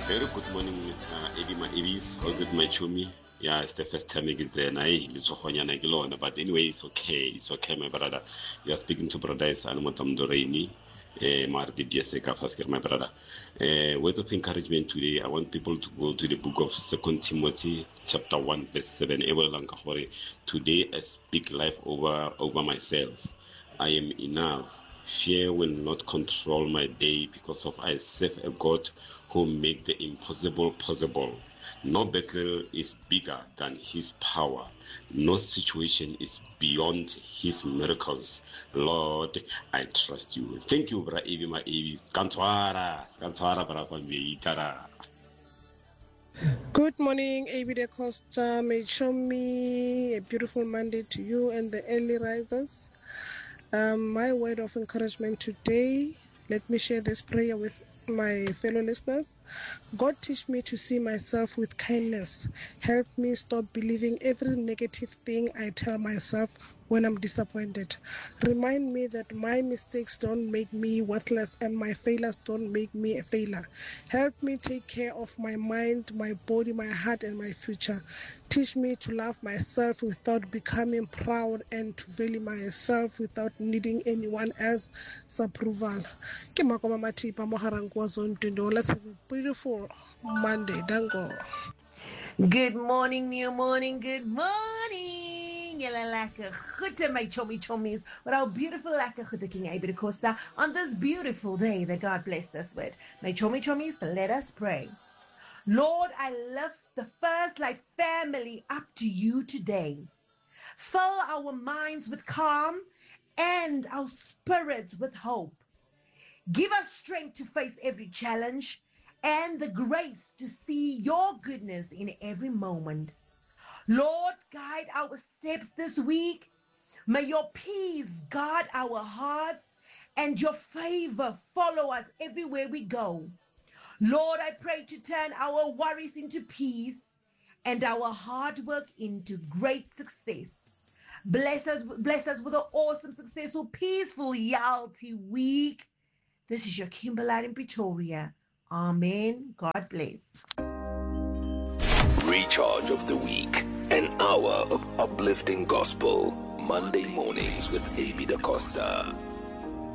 Very good morning, Mr. Edima Ibis. How's it, my chumi? Yeah, it's the first time I get there. But anyway, it's okay, my brother. You are speaking to Brother Sanomatam Doreni. Mardi Bieseka Fasker, my brother. Words of encouragement today. I want people to go to the book of 2 Timothy, chapter 1, verse 7. Today I speak life over myself. I am enough. Fear will not control my day because of I serve a God who makes the impossible possible. No battle is bigger than his power. No situation is beyond his miracles. Lord, I trust you. Thank you, Bra Evi Ma Evi. Skantwara, Bra. Good morning, AB De Costa. May it show me a beautiful Monday to you and the early risers. My word of encouragement today, let me share this prayer with my fellow listeners. God, teach me to see myself with kindness. Help me stop believing every negative thing I tell myself when I'm disappointed. Remind me that my mistakes don't make me worthless and my failures don't make me a failure. Help me take care of my mind, my body, my heart, and my future. Teach me to love myself without becoming proud and to value myself without needing anyone else's approval. Let's have a beautiful Monday. Dango. Good morning, new morning, good morning. Julle lekker goede, my chommies. What our beautiful lekker goede King Abel Costa on this beautiful day that God blessed us with. My chommies, let us pray. Lord, I lift the First Light family up to you today. Fill our minds with calm and our spirits with hope. Give us strength to face every challenge and the grace to see your goodness in every moment. Lord, guide our steps this week. May your peace guard our hearts and your favor follow us everywhere we go. Lord, I pray to turn our worries into peace and our hard work into great success. Bless us with an awesome, successful, peaceful Yalti week. This is your Kimberlite in Pretoria. Amen. God bless. Recharge of the week. An hour of uplifting gospel. Monday mornings with AB Da Costa.